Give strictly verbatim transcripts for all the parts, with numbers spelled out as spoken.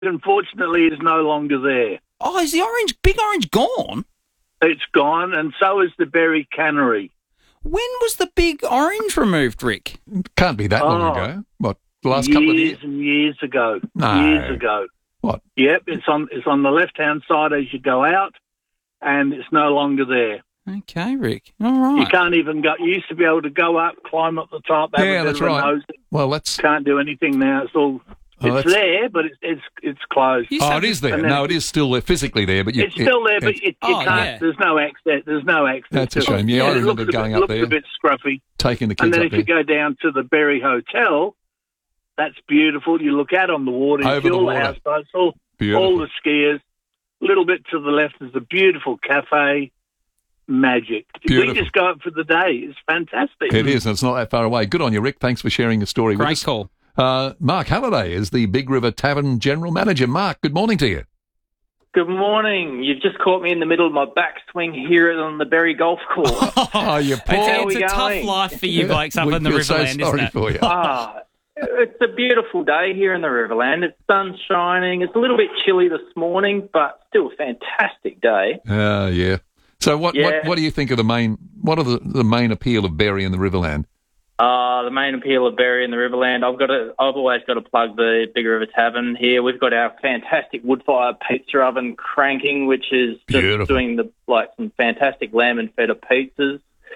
unfortunately is no longer there. Oh, is the orange, big orange gone? It's gone, and so is the berry cannery. When was the big orange removed, Rick? Can't be that long Oh, ago. What, the last years couple of years? and years ago. No. Years ago. What? Yep, it's on it's on the left-hand side as you go out, and it's no longer there. Okay, Rick. All right. You can't even go. You used to be able to go up, climb up the top. Have Yeah, a bit that's of a right. nose. Well, that's... Can't do anything now. It's all. Oh, it's that's- there, but it's it's it's closed. You Oh, said- it is there. and then- No, it is still there, physically there, but you... It's still there, but it- it, you Oh, can't. yeah. There's no access. There's no access. That's a to it. shame. Yeah, I it remember looks a going bit, up looks there. a bit scruffy. taking the And kids then up if there. you go down to the Berry Hotel, that's beautiful. You look out on the water. You Over see the all water. the houseboats, all, Beautiful. all the skiers. A little bit to the left is a beautiful cafe. Magic. Beautiful. We just go up for the day. It's fantastic. It is, and it's not that far away. Good on you, Rick. Thanks for sharing your story with Great us. call. Uh, Mark Halliday is the Big River Tavern General Manager. Mark, good morning to you. Good morning. You've just caught me in the middle of my backswing here on the Berry Golf Course. Oh, you poor... It's, How it's we a tough going? life for you blokes up we in the feel so Riverland, isn't sorry it? for you. ah, it's a beautiful day here in the Riverland. It's sun shining. It's a little bit chilly this morning, but still a fantastic day. Uh, yeah. So what, Yeah. what what do you think of the main, what are the, the main appeal of Berry in the Riverland? Uh, the main appeal of Berry in the Riverland, I've got to, I've always got to plug the Big River Tavern here. We've got our fantastic wood-fired pizza oven cranking, which is just Beautiful. doing the like some fantastic lamb and feta pizzas.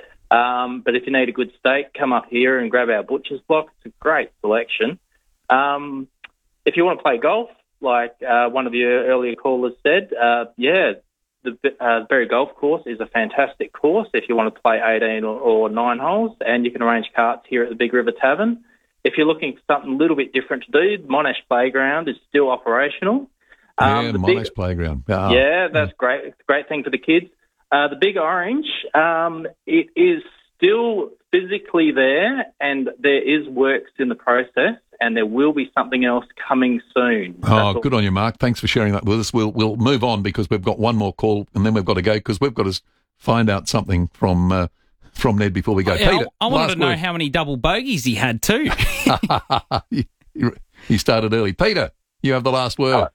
Um, but if you need a good steak, come up here and grab our butcher's block. It's a great selection. Um, if you want to play golf, like uh, one of your earlier callers said, uh, yeah, the uh, Berry Golf Course is a fantastic course if you want to play eighteen or, or nine holes, and you can arrange carts here at the Big River Tavern. If you're looking for something a little bit different to do, the Monash Playground is still operational. Um, yeah, the, the Monash big- Playground. Ah. Yeah, that's great. It's a great thing for the kids. Uh, the Big Orange, um, it is still physically there, and there is works in the process, and there will be something else coming soon. Oh, That's all. good on you, Mark. Thanks for sharing that with us. We'll we'll move on because we've got one more call and then we've got to go because we've got to s- find out something from uh, from Ned before we go. Yeah, Peter, I, I wanted last to know word. how many double bogeys he had too. he, he started early. Peter, you have the last word.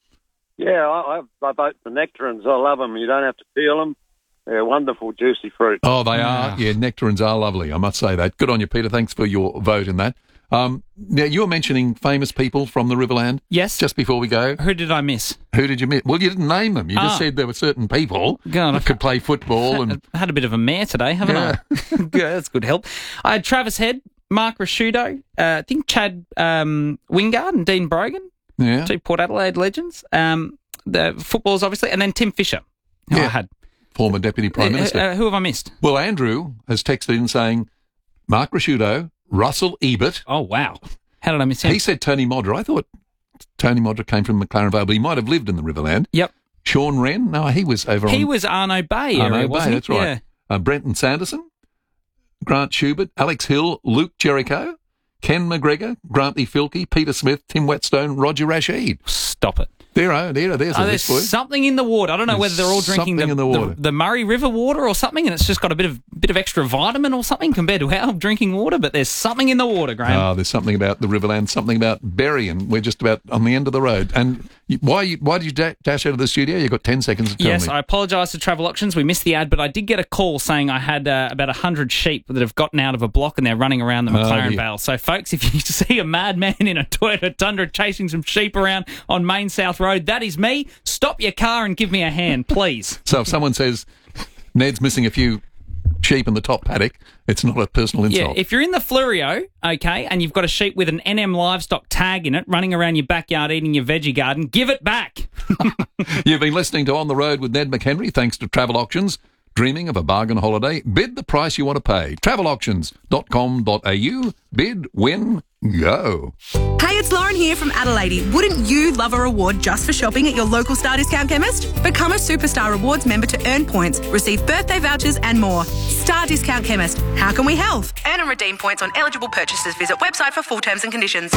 Yeah, I, I, I vote for nectarines. I love them. You don't have to peel them. They're wonderful, juicy fruit. Oh, they are. Yeah, nectarines are lovely. I must say that. Good on you, Peter. Thanks for your vote in that. Um, now, you were mentioning famous people from the Riverland. Yes. Just before we go, Who did I miss? who did you miss? Well, you didn't name them. You just Ah. said there were certain people God, I that could play football and I had a bit of a mare today, haven't I? Good, that's good help. I had Travis Head, Mark Rasciuto, uh, I think Chad um, Wingard and Dean Brogan, yeah. two Port Adelaide legends. Um, the footballers, obviously, and then Tim Fisher, who Yeah. I had. Former Deputy Prime Uh, Minister. uh, who have I missed? Well, Andrew has texted in saying Mark Rasciuto, Russell Ebert. Oh, wow. How did I miss him? He said Tony Modra. I thought Tony Modra came from McLaren Vale, but he might have lived in the Riverland. Yep. Sean Wren? No, he was over He on was Arno Bay Arno area, Bay, wasn't he? that's right. Yeah. uh, Brenton Sanderson, Grant Schubert, Alex Hill, Luke Jericho, Ken McGregor, Grantley Filkey, Peter Smith, Tim Whetstone, Roger Rashid. Stop it. There, oh, there, there's a Oh, there's list for you. something in the water. I don't know There's whether they're all drinking something the, in the water. the, the Murray River water or something, and it's just got a bit of bit of extra vitamin or something compared to our drinking water, but there's something in the water, Graham. Oh, there's something about the Riverland, something about Berry, and we're just about on the end of the road. And you, why you, why did you da- dash out of the studio? You've got ten seconds to tell Yes, me. I apologise to Travel Auctions. We missed the ad, but I did get a call saying I had uh, about one hundred sheep that have gotten out of a block and they're running around the Oh, McLaren dear. Vale. So, folks, if you see a madman in a Toyota Tundra chasing some sheep around on Main South Road, that is me. Stop your car and give me a hand, please. So if someone says Ned's missing a few sheep in the top paddock, it's not a personal Yeah, insult. if you're in the Flurio, okay, and you've got a sheep with an N M livestock tag in it running around your backyard eating your veggie garden, give it back. You've been listening to On the Road with Ned McHenry, thanks to Travel Auctions. Dreaming of a bargain holiday? Bid the price you want to pay. travel auctions dot com dot a u. Bid, win, go. Hey, it's Lauren here from Adelaide. Wouldn't you love a reward just for shopping at your local Star Discount Chemist? Become a Superstar Rewards member to earn points, receive birthday vouchers and more. Star Discount Chemist. How can we help? Earn and redeem points on eligible purchases. Visit website for full terms and conditions.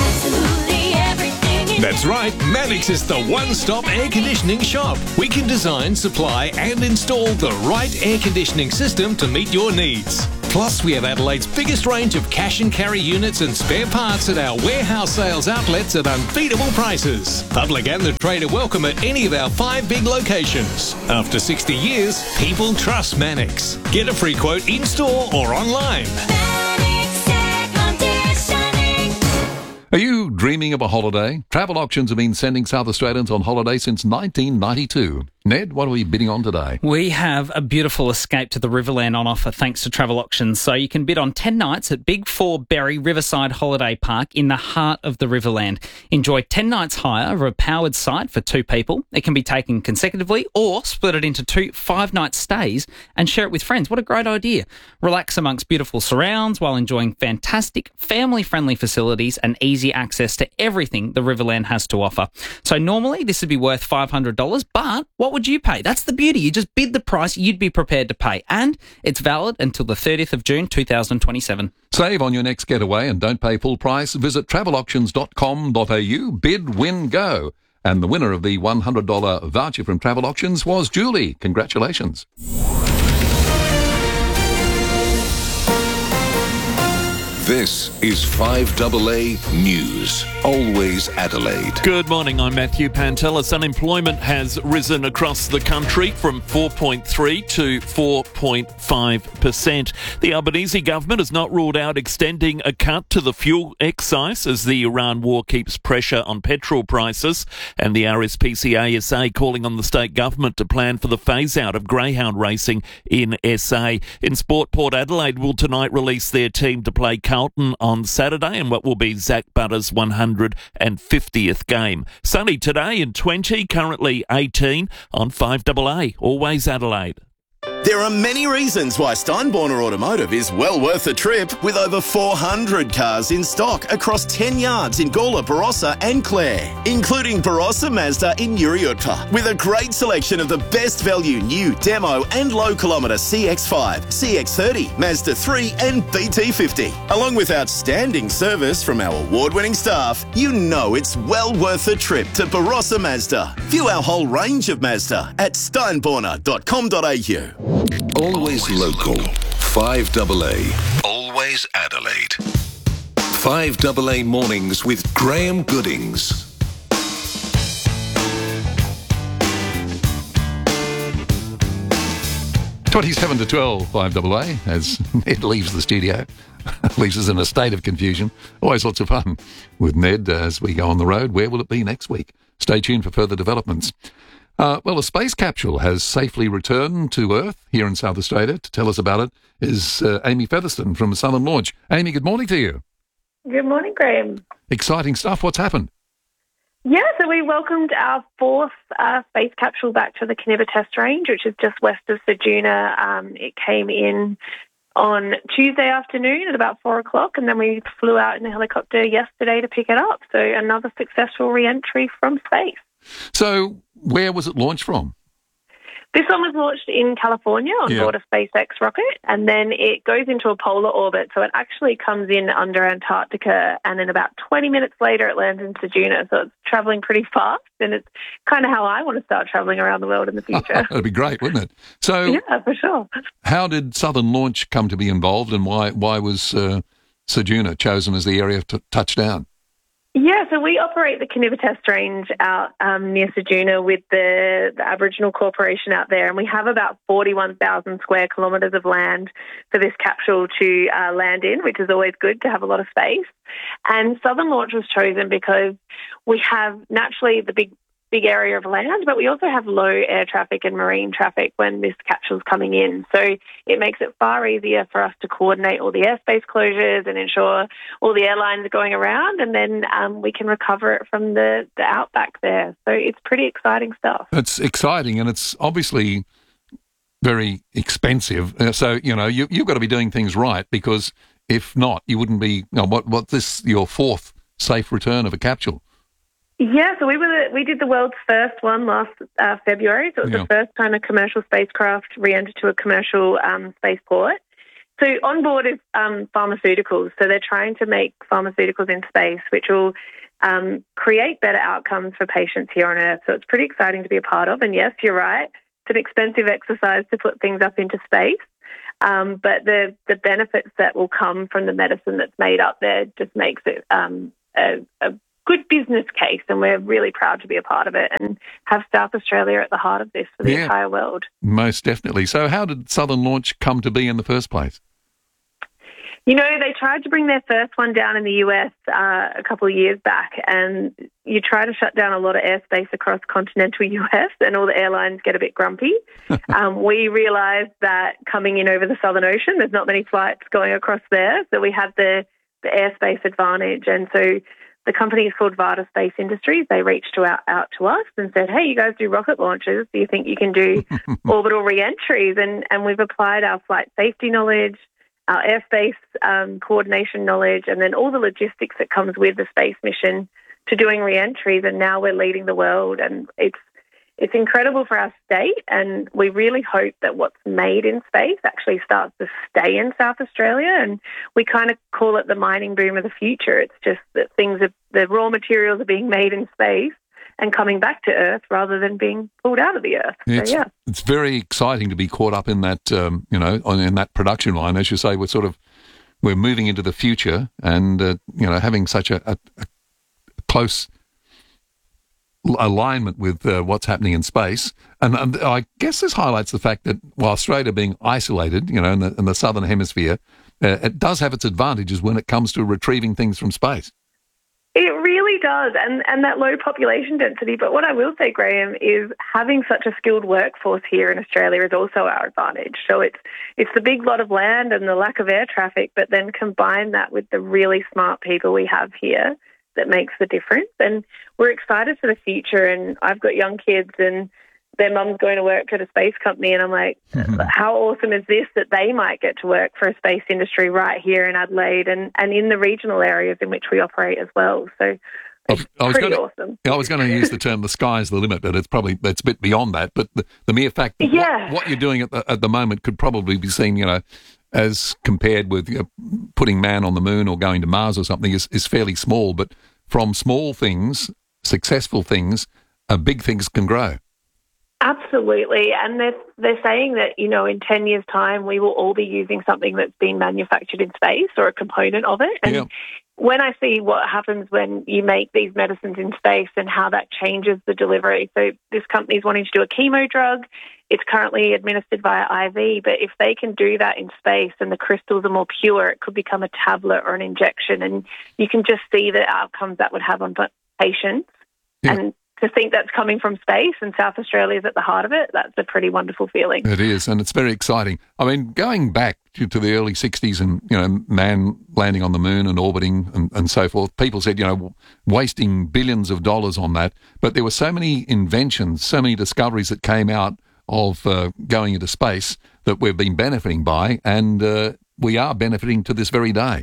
That's right, Mavix is the one-stop air conditioning shop. We can design, supply and install the right air conditioning system to meet your needs. Plus, we have Adelaide's biggest range of cash and carry units and spare parts at our warehouse sales outlets at unbeatable prices. Public and the trade are welcome at any of our five big locations. After sixty years, people trust Mannix. Get a free quote in-store or online. Are you dreaming of a holiday? Travel Auctions have been sending South Australians on holiday since nineteen ninety-two. Ned, what are we bidding on today? We have a beautiful escape to the Riverland on offer thanks to Travel Auctions. So you can bid on ten nights at Big Four Berry Riverside Holiday Park in the heart of the Riverland. Enjoy ten nights hire of a powered site for two people. It can be taken consecutively or split it into two five-night stays and share it with friends. What a great idea. Relax amongst beautiful surrounds while enjoying fantastic family-friendly facilities and easy access to everything the Riverland has to offer. So normally this would be worth five hundred dollars, but what would you pay? That's the beauty. You just bid the price you'd be prepared to pay, and it's valid until the thirtieth of June two thousand twenty-seven. Save on your next getaway and don't pay full price. Visit travel auctions dot com dot a u. Bid, win, go. And the winner of the one hundred dollars voucher from Travel Auctions was Julie. Congratulations. This is five A A News. Always Adelaide. Good morning, I'm Matthew Pantelis. Unemployment has risen across the country from four point three to four point five percent. The Albanese government has not ruled out extending a cut to the fuel excise as the Iran war keeps pressure on petrol prices, and the R S P C A S A calling on the state government to plan for the phase-out of greyhound racing in S A. In sport, Port Adelaide will tonight release their team to play Carlton on Saturday in what will be Zach Butter's one hundred fiftieth game. Sunny today and twenty, currently eighteen on five A A. Always Adelaide. There are many reasons why Steinborner Automotive is well worth a trip, with over four hundred cars in stock across ten yards in Gawler, Barossa and Clare, including Barossa Mazda in Uriutpa, with a great selection of the best value new demo and low kilometre C X five, C X thirty, Mazda three and B T fifty. Along with outstanding service from our award-winning staff, you know it's well worth a trip to Barossa Mazda. View our whole range of Mazda at steinborner dot com dot a u. Always local. five A A. Always Adelaide. five A A Mornings with Graham Goodings. twenty-seven to twelve, five A A, as Ned leaves the studio. Leaves us in a state of confusion. Always lots of fun with Ned as we go on the road. Where will it be next week? Stay tuned for further developments. Uh, well, a space capsule has safely returned to Earth here in South Australia. To tell us about it is uh, Amy Featherston from Southern Launch. Amy, good morning to you. Good morning, Graham. Exciting stuff. What's happened? Yeah, so we welcomed our fourth uh, space capsule back to the Kaniba Test Range, which is just west of Ceduna. Um, it came in on Tuesday afternoon at about four o'clock, and then we flew out in a helicopter yesterday to pick it up. So another successful re-entry from space. So where was it launched from? This one was launched in California on Yeah. board a SpaceX rocket, and then it goes into a polar orbit. So it actually comes in under Antarctica, and then about twenty minutes later it lands in Ceduna. So it's travelling pretty fast, and it's kind of how I want to start travelling around the world in the future. That'd be great, wouldn't it? So Yeah, for sure. how did Southern Launch come to be involved, and why, why was uh, Ceduna chosen as the area to touch down? Yeah, so we operate the Kaniba Test Range out um, near Ceduna with the, the Aboriginal Corporation out there, and we have about forty-one thousand square kilometres of land for this capsule to uh, land in, which is always good to have a lot of space. And Southern Launch was chosen because we have naturally the big big area of land, but we also have low air traffic and marine traffic when this capsule's coming in. So it makes it far easier for us to coordinate all the airspace closures and ensure all the airlines are going around, and then um, we can recover it from the, the outback there. So it's pretty exciting stuff. It's exciting, and it's obviously very expensive. Uh, so, you know, you, you've got to be doing things right, because if not, you wouldn't be, you know, what, what this, your fourth safe return of a capsule. Yeah, so we were the, we did the world's first one last uh, February. So it was Yeah. the first time a commercial spacecraft re-entered to a commercial um, spaceport. So on board is um, pharmaceuticals. So they're trying to make pharmaceuticals in space, which will um, create better outcomes for patients here on Earth. So it's pretty exciting to be a part of. And yes, you're right. It's an expensive exercise to put things up into space. Um, but the, the benefits that will come from the medicine that's made up there just makes it um, a, a good business case, and we're really proud to be a part of it and have South Australia at the heart of this for the Yeah. entire world. Most definitely. So how did Southern Launch come to be in the first place? You know, they tried to bring their first one down in the U S uh, a couple of years back, and you try to shut down a lot of airspace across continental U S and all the airlines get a bit grumpy. um, we realised that coming in over the Southern Ocean, there's not many flights going across there, so we had the, the airspace advantage. And so the company is called Varda Space Industries. They reached to out, out to us and said, hey, you guys do rocket launches. Do you think you can do orbital re-entries? And, and we've applied our flight safety knowledge, our airspace um, coordination knowledge, and then all the logistics that comes with the space mission to doing re-entries, and now we're leading the world. And it's it's incredible for our state, and we really hope that what's made in space actually starts to stay in South Australia, and we kind of call it the mining boom of the future. It's just that things are, the raw materials are being made in space and coming back to Earth rather than being pulled out of the Earth. It's, so, yeah. it's very exciting to be caught up in that, um, you know, on, in that production line. As you say, we're sort of, we're moving into the future, and, uh, you know, having such a, a, a close alignment with uh, what's happening in space. And, and I guess this highlights the fact that while Australia being isolated, you know, in the, in the southern hemisphere, uh, it does have its advantages when it comes to retrieving things from space. It really does, and, and that low population density. But what I will say, Graham, is having such a skilled workforce here in Australia is also our advantage. So it's it's the big lot of land and the lack of air traffic, but then combine that with the really smart people we have here that makes the difference. And we're excited for the future, and I've got young kids, and their mum's going to work at a space company, and I'm like, how awesome is this that they might get to work for a space industry right here in Adelaide and, and in the regional areas in which we operate as well. So it's I was pretty gonna, awesome. I was going to use the term "the sky's the limit," but it's probably it's a bit beyond that. But the, the mere fact that Yeah. what, what you're doing at the, at the moment could probably be seen, you know, as compared with you know, putting man on the moon or going to Mars or something, is, is fairly small. But from small things, successful things, uh, big things can grow. Absolutely. And they're, they're saying that, you know, in ten years' time, we will all be using something that's been manufactured in space or a component of it. And Yeah. when I see what happens when you make these medicines in space and how that changes the delivery. So this company's wanting to do a chemo drug. It's currently administered via I V, but if they can do that in space and the crystals are more pure, it could become a tablet or an injection. And you can just see the outcomes that would have on patients. Yeah. And to think that's coming from space and South Australia is at the heart of it, that's a pretty wonderful feeling. It is, and it's very exciting. I mean, going back to, to the early sixties and, you know, man landing on the moon and orbiting and, and so forth, people said, you know, wasting billions of dollars on that. But there were so many inventions, so many discoveries that came out of uh, going into space that we've been benefiting by, and uh, we are benefiting to this very day.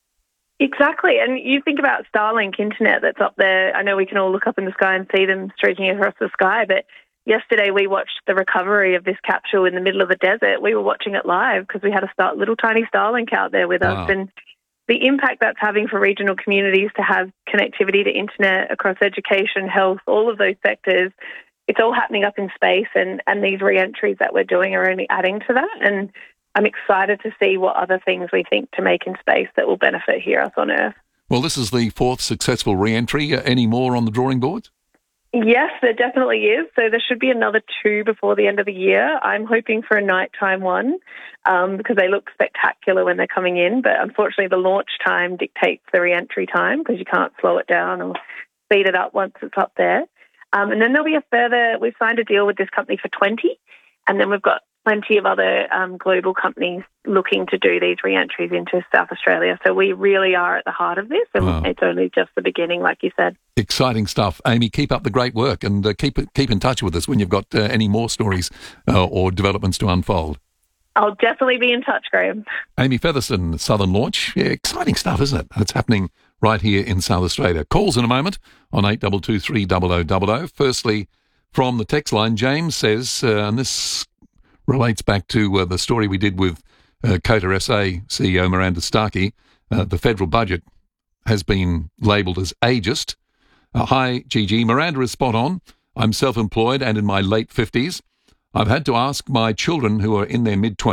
Exactly. And you think about Starlink internet that's up there. I know we can all look up in the sky and see them streaking across the sky, but yesterday we watched the recovery of this capsule in the middle of the desert. We were watching it live because we had a star- little tiny Starlink out there with Wow. us. And the impact that's having for regional communities to have connectivity to internet across education, health, all of those sectors, it's all happening up in space. And, and these re-entries that we're doing are only adding to that. And I'm excited to see what other things we think to make in space that will benefit here us on Earth. Well, this is the fourth successful re-entry. Uh, any more on the drawing boards? Yes, there definitely is. So there should be another two before the end of the year. I'm hoping for a nighttime one um, because they look spectacular when they're coming in. But unfortunately, the launch time dictates the re-entry time because you can't slow it down or speed it up once it's up there. Um, and then there'll be a further, we've signed a deal with this company for twenty. And then we've got plenty of other um, global companies looking to do these re-entries into South Australia. So we really are at the heart of this, and Wow. it's only just the beginning, like you said. Exciting stuff. Amy, keep up the great work, and uh, keep keep in touch with us when you've got uh, any more stories uh, or developments to unfold. I'll definitely be in touch, Graham. Amy Featherston, Southern Launch. Yeah, exciting stuff, isn't it? It's happening right here in South Australia. Calls in a moment on eight two two three zero zero zero zero. Firstly, from the text line, James says, uh, and this relates back to uh, the story we did with uh, Cota S A C E O Miranda Starkey. Uh, the federal budget has been labelled as ageist. Uh, hi, Gigi. Miranda is spot on. I'm self-employed and in my late fifties. I've had to ask my children who are in their mid-twenties,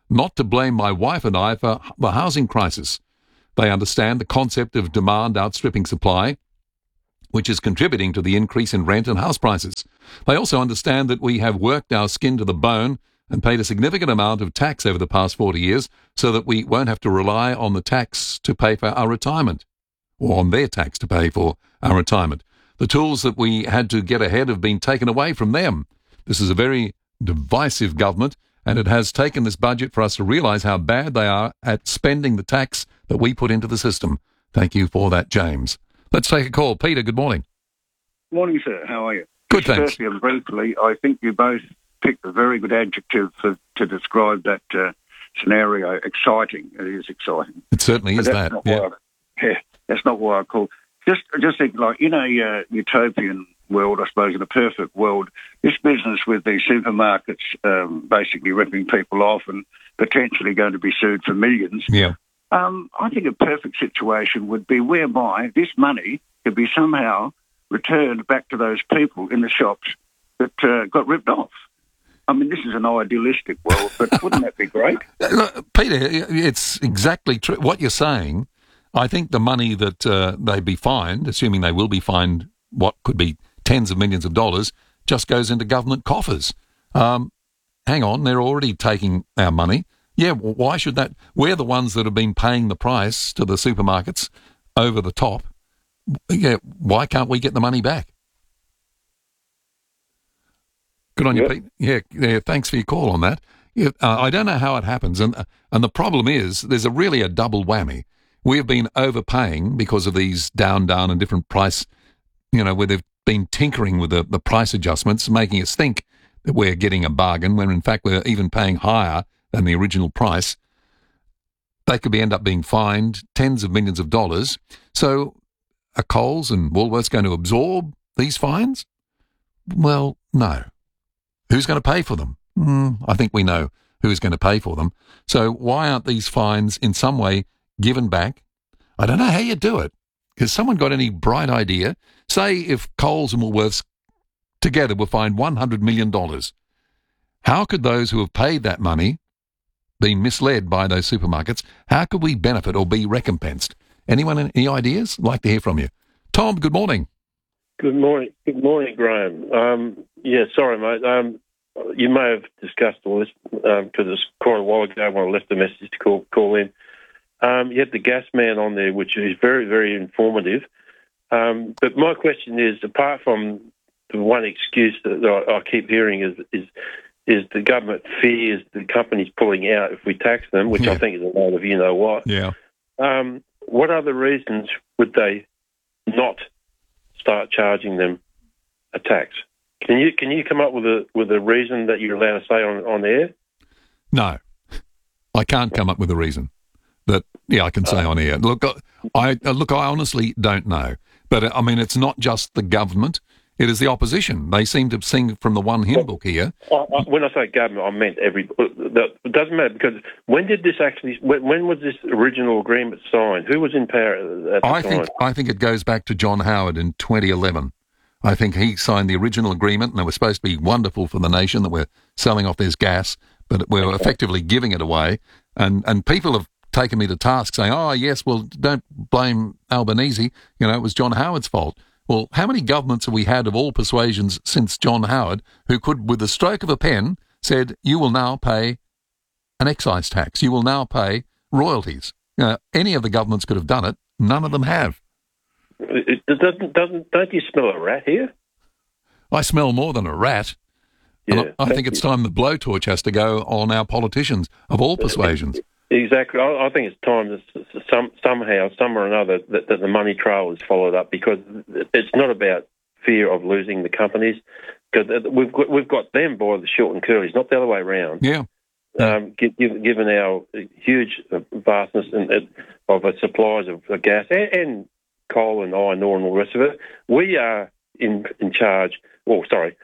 not to blame my wife and I for the housing crisis. They understand the concept of demand outstripping supply, which is contributing to the increase in rent and house prices. They also understand that we have worked our skin to the bone and paid a significant amount of tax over the past forty years so that we won't have to rely on the tax to pay for our retirement, or on their tax to pay for our retirement. The tools that we had to get ahead have been taken away from them. This is a very divisive government, and it has taken this budget for us to realise how bad they are at spending the tax that we put into the system. Thank you for that, James. Let's take a call. Peter, good morning. Morning, sir. How are you? Good, thanks. Firstly and briefly, I think you both picked a very good adjective for, to describe that uh, scenario. Exciting. It is exciting. It certainly but is that's that. Not Yeah. why I, yeah, that's not why I call. Just, just think, like, in a uh, utopian world, I suppose, in a perfect world, this business with the supermarkets um, basically ripping people off and potentially going to be sued for millions. Yeah. Um, I think a perfect situation would be whereby this money could be somehow returned back to those people in the shops that uh, got ripped off. I mean, this is an idealistic world, but wouldn't that be great? Look, Peter, it's exactly true. What you're saying, I think the money that uh, they'd be fined, assuming they will be fined what could be tens of millions of dollars, just goes into government coffers. Um, hang on, they're already taking our money. Yeah, well, why should that? We're the ones that have been paying the price to the supermarkets over the top. Yeah, why can't we get the money back? Good on Yep. you, Pete. Yeah, yeah, thanks for your call on that. Yeah, uh, I don't know how it happens, and and the problem is there's a really a double whammy. We have been overpaying because of these down, down and different price, you know, where they've been tinkering with the, the price adjustments, making us think that we're getting a bargain when in fact we're even paying higher than the original price. They could be end up being fined tens of millions of dollars. So are Coles and Woolworths going to absorb these fines? Well, no. Who's going to pay for them? Mm, I think we know who's going to pay for them. So why aren't these fines in some way given back? I don't know how you do it. Has someone got any bright idea? Say if Coles and Woolworths together were fined one hundred million dollars. How could those who have paid that money, been misled by those supermarkets, how could we benefit or be recompensed? Anyone, any ideas? I'd like to hear from you. Tom, good morning. Good morning. Good morning, Graham. Um, yeah, sorry, mate. Um, you may have discussed all this because um, it's quite a while ago when I left a message to call, call in. Um, you had the gas man on there, which is very, very informative. Um, but my question is, apart from the one excuse that I, I keep hearing is, is is the government fears the companies pulling out if we tax them, which yeah. I think is a lot of you know what. Yeah. Um, what other reasons would they not start charging them a tax? Can you can you come up with a with a reason that you're allowed to say on, on air? No, I can't come up with a reason that yeah I can say on air. Look, I look I honestly don't know, but I mean it's not just the government. It is the opposition. They seem to sing from the one hymn book here. I, I, when I say government, I meant every. It doesn't matter because when did this actually? When, when was this original agreement signed? Who was in power at the I time? think I think it goes back to John Howard in twenty eleven. I think he signed the original agreement, and it was supposed to be wonderful for the nation that we're selling off this gas, but we're okay. effectively giving it away. And and people have taken me to task saying, "Oh yes, well don't blame Albanese. You know, it was John Howard's fault." Well, how many governments have we had of all persuasions since John Howard who could, with the stroke of a pen, said, you will now pay an excise tax, you will now pay royalties? You know, any of the governments could have done it. None of them have. It doesn't, doesn't, don't you smell a rat here? I smell more than a rat. Yeah, and I, I think it's time the blowtorch has to go on our politicians of all persuasions. Exactly. I, I think it's time that some, somehow, some or another, that, that the money trail is followed up because it's not about fear of losing the companies because we've got, we've got them by the short and curlies, not the other way around. Yeah. Um, given our huge vastness of supplies of gas and, and coal and iron ore and all the rest of it, we are in in charge. Well, sorry.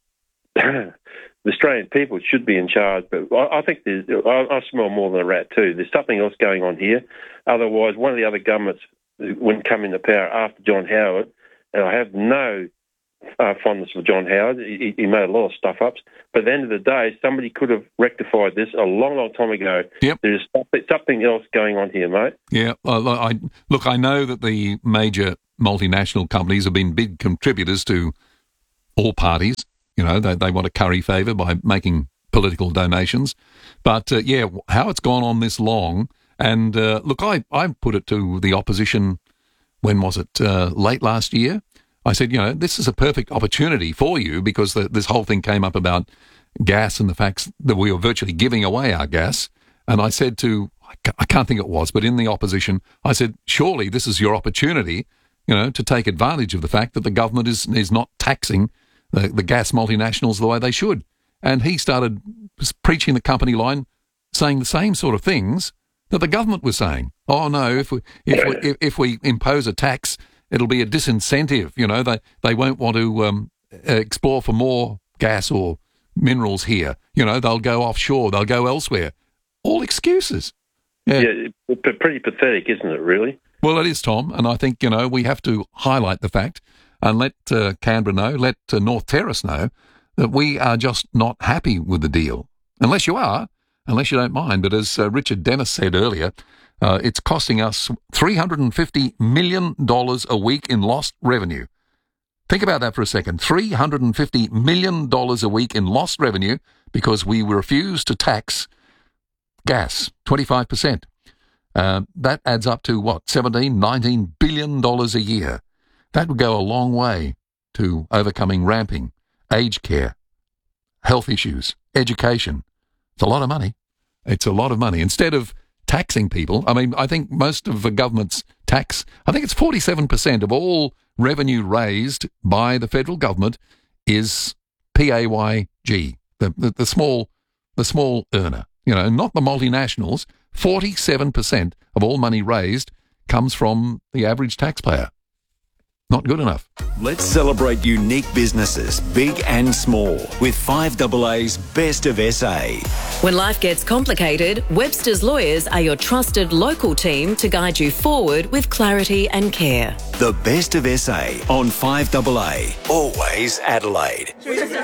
The Australian people should be in charge, but I, I think there's, I, I smell more than a rat too. There's something else going on here. Otherwise, one of the other governments wouldn't come into power after John Howard, and I have no uh, fondness for John Howard. He, he made a lot of stuff-ups. But at the end of the day, somebody could have rectified this a long, long time ago. Yep. There's something else going on here, mate. Yeah. Well, I, look, I know that the major multinational companies have been big contributors to all parties. You know, they, they want to curry favour by making political donations. But, uh, yeah, how it's gone on this long. And, uh, look, I, I put it to the opposition, when was it, uh, late last year? I said, you know, this is a perfect opportunity for you because the, this whole thing came up about gas and the fact that we were virtually giving away our gas. And I said to, I can't think it was, but in the opposition, I said, surely this is your opportunity, you know, to take advantage of the fact that the government is is not taxing the, the gas multinationals the way they should. And he started preaching the company line, saying the same sort of things that the government was saying. Oh, no, if we, if we, if, if we impose a tax, it'll be a disincentive. You know, they, they won't want to um, explore for more gas or minerals here. You know, they'll go offshore, they'll go elsewhere. All excuses. Yeah, yeah but pretty pathetic, isn't it, really? Well, it is, Tom, and I think, you know, we have to highlight the fact and let uh, Canberra know, let uh, North Terrace know that we are just not happy with the deal. Unless you are, unless you don't mind. But as uh, Richard Dennis said earlier, Uh, it's costing us three hundred fifty million dollars a week in lost revenue. Think about that for a second. three hundred fifty million dollars a week in lost revenue because we refuse to tax gas, twenty-five percent. Uh, that adds up to, what, seventeen, nineteen billion dollars a year. That would go a long way to overcoming ramping, aged care, health issues, education. It's a lot of money. It's a lot of money. Instead of taxing people, I mean, I think most of the government's tax, I think it's forty-seven percent of all revenue raised by the federal government is P A Y G, the, the, the small the small earner, you know, not the multinationals. forty-seven percent of all money raised comes from the average taxpayer. Not good enough. Let's celebrate unique businesses, big and small, with five A A's Best of S A. When life gets complicated, Webster's Lawyers are your trusted local team to guide you forward with clarity and care. The Best of S A on five A A. Always Adelaide.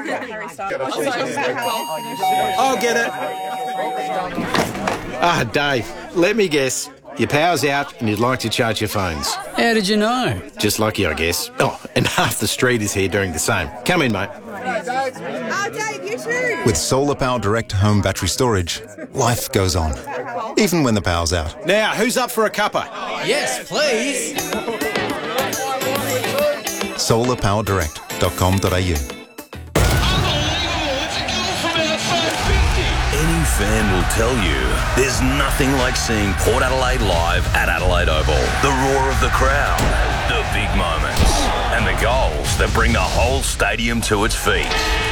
I'll get it. Ah, Dave, let me guess. Your power's out and you'd like to charge your phones. How did you know? Just lucky, I guess. Oh, and half the street is here doing the same. Come in, mate. Oh, Dave, you too. With Solar Power Direct home battery storage, life goes on, even when the power's out. Now, who's up for a cuppa? Yes, please. solar power direct dot com dot a u. Any fan will tell you there's nothing like seeing Port Adelaide live at Adelaide Oval. The roar of the crowd, the big moments, and the goals that bring the whole stadium to its feet.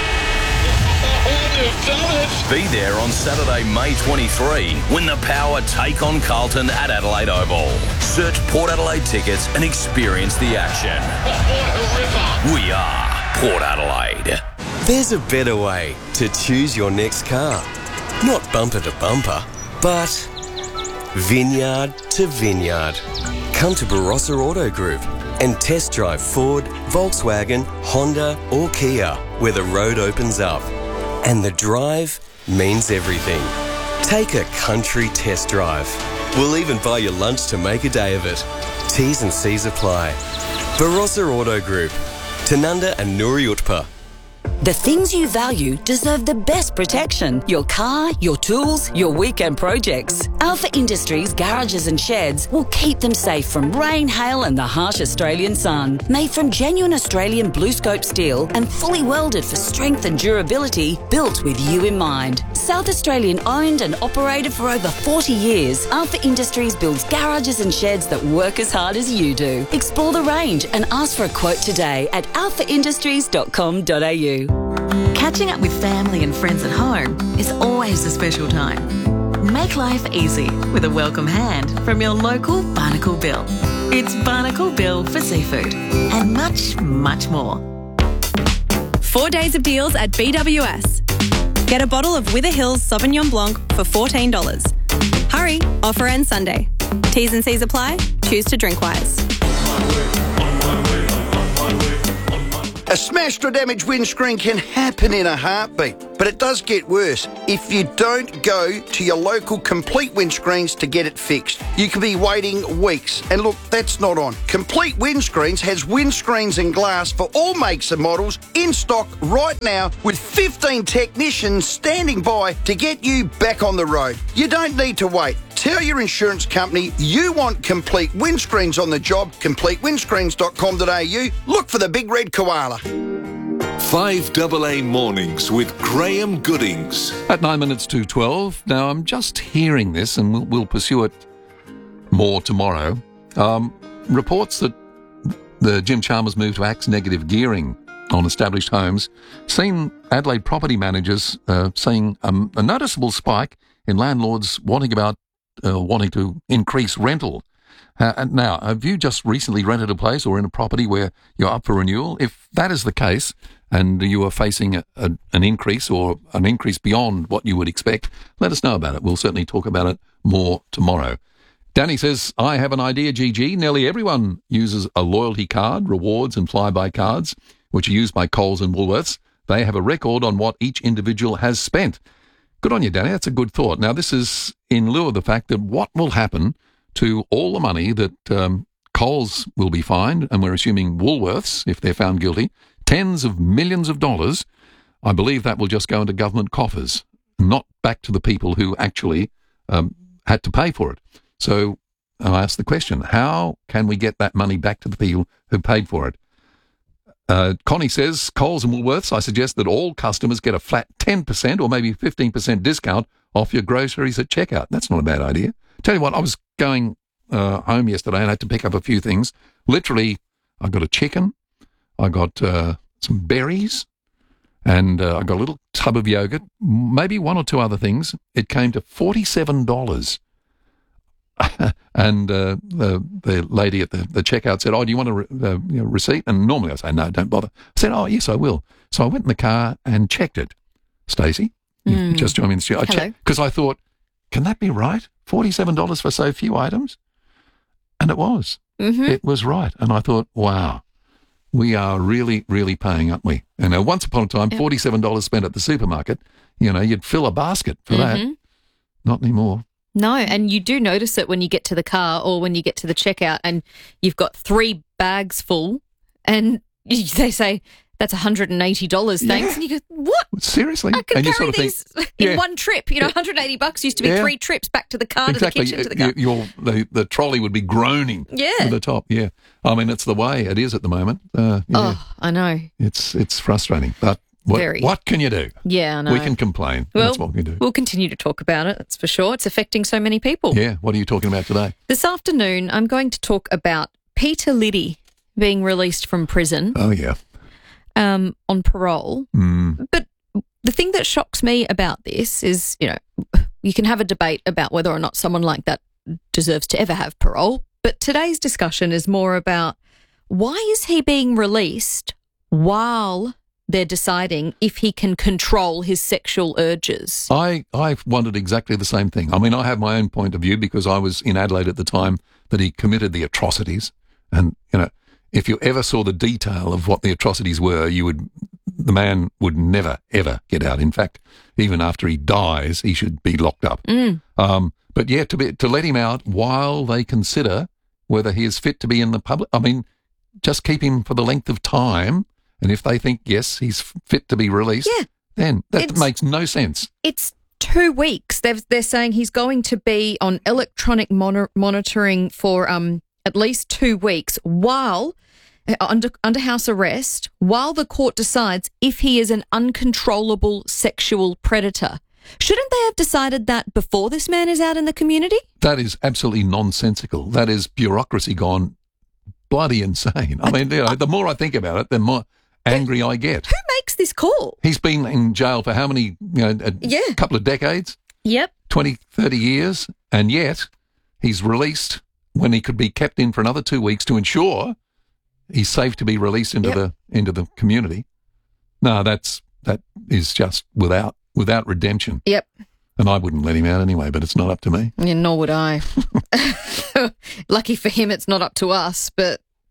Be there on Saturday, May twenty-third, when the Power take on Carlton at Adelaide Oval. Search Port Adelaide tickets and experience the action. We are Port Adelaide. There's a better way to choose your next car. Not bumper to bumper, but vineyard to vineyard. Come to Barossa Auto Group and test drive Ford, Volkswagen, Honda or Kia, where the road opens up. And the drive means everything. Take a country test drive. We'll even buy you lunch to make a day of it. T's and C's apply. Barossa Auto Group, Tanunda and Nuri Utpa. The things you value deserve the best protection. Your car, your tools, your weekend projects. Alpha Industries garages and sheds will keep them safe from rain, hail and the harsh Australian sun. Made from genuine Australian blue scope steel and fully welded for strength and durability, built with you in mind. South Australian owned and operated for over forty years, Alpha Industries builds garages and sheds that work as hard as you do. Explore the range and ask for a quote today at alpha industries dot com dot a u. Catching up with family and friends at home is always a special time. Make life easy with a welcome hand from your local Barnacle Bill. It's Barnacle Bill for seafood and much, much more. Four days of deals at B W S. Get a bottle of Wither Hills Sauvignon Blanc for fourteen dollars. Hurry, offer ends Sunday. T's and C's apply. Choose to drink wise. A smashed or damaged windscreen can happen in a heartbeat, but it does get worse if you don't go to your local Complete Windscreens to get it fixed. You could be waiting weeks, and look, that's not on. Complete Windscreens has windscreens and glass for all makes and models in stock right now with fifteen technicians standing by to get you back on the road. You don't need to wait. Tell your insurance company you want Complete Windscreens on the job, complete windscreens dot com dot a u. Look for the big red koala. five A A Mornings with Graham Goodings. At nine minutes to twelve. Now, I'm just hearing this, and we'll, we'll pursue it more tomorrow. Um, reports that the Jim Chalmers move to A C T's negative gearing on established homes seen Adelaide property managers uh, seeing um, a noticeable spike in landlords wanting about uh, wanting to increase rental. Uh, and now, have you just recently rented a place or in a property where you're up for renewal? If that is the case, and you are facing a, a, an increase or an increase beyond what you would expect, let us know about it. We'll certainly talk about it more tomorrow. Danny says, I have an idea, G G. Nearly everyone uses a loyalty card, rewards and flyby cards, which are used by Coles and Woolworths. They have a record on what each individual has spent. Good on you, Danny. That's a good thought. Now, this is in lieu of the fact that what will happen to all the money that um, Coles will be fined, and we're assuming Woolworths, if they're found guilty, tens of millions of dollars. I believe that will just go into government coffers, not back to the people who actually um, had to pay for it. So I ask the question, how can we get that money back to the people who paid for it? Uh, Connie says, Coles and Woolworths, I suggest that all customers get a flat ten percent or maybe fifteen percent discount off your groceries at checkout. That's not a bad idea. Tell you what, I was going uh, home yesterday and I had to pick up a few things. Literally, I got a chicken, I got uh, some berries, and uh, I got a little tub of yogurt, maybe one or two other things. It came to forty-seven dollars. And uh, the the lady at the, the checkout said, oh, do you want a re- uh, you know, receipt? And normally I say, no, don't bother. I said, oh, yes, I will. So I went in the car and checked it. Stacey, Mm. you just joined me in the studio. I Hello. checked because I thought, can that be right? forty-seven dollars for so few items? And it was. Mm-hmm. It was right. And I thought, wow, we are really, really paying, aren't we? And uh, once upon a time, Yep. forty-seven dollars spent at the supermarket, you know, you'd fill a basket for that. Mhm. Not anymore. No, and you do notice it when you get to the car or when you get to the checkout and you've got three bags full and you- they say, that's one hundred eighty dollars, thanks. Yeah. And you go, what? Seriously? I can And you carry sort of these think, in yeah. one trip. You know, one hundred eighty bucks used to be Yeah. three trips back to the car, Exactly. to the kitchen, to the You- car. your, the, the trolley would be groaning Yeah. to the top. Yeah. I mean, it's the way it is at the moment. Uh, yeah. Oh, I know. It's it's frustrating. But what, Very. what can you do? Yeah, I know. We can complain. Well, That's what we do. We'll continue to talk about it, that's for sure. It's affecting so many people. Yeah. What are you talking about today? This afternoon, I'm going to talk about Peter Liddy being released from prison Oh, yeah. um, on parole. Mm. But the thing that shocks me about this is, you know, you can have a debate about whether or not someone like that deserves to ever have parole. But today's discussion is more about why is he being released while they're deciding if he can control his sexual urges? I, I've wondered exactly the same thing. I mean, I have my own point of view because I was in Adelaide at the time that he committed the atrocities. And, you know, if you ever saw the detail of what the atrocities were, you would, the man would never, ever get out. In fact, even after he dies, he should be locked up. Mm. Um, but yeah, to be, to let him out while they consider whether he is fit to be in the public, I mean, just keep him for the length of time. And if they think, yes, he's fit to be released, Yeah. then that It's- makes no sense. It's two weeks. They've, they're saying he's going to be on electronic monitor, monitoring for um, at least two weeks while uh, under under house arrest, while the court decides if he is an uncontrollable sexual predator. Shouldn't they have decided that before this man is out in the community? That is absolutely nonsensical. That is bureaucracy gone bloody insane. I mean, you know, the more I think about it, the more angry I get. Who makes this call? He's been in jail for how many, you know, a Yeah. couple of decades, Yep. twenty, thirty years, and yet he's released when he could be kept in for another two weeks to ensure he's safe to be released into Yep. the into the community. No, that's that is just without without redemption. Yep. And I wouldn't let him out anyway, but it's not up to me. Yeah, nor would I. Lucky for him, it's not up to us, but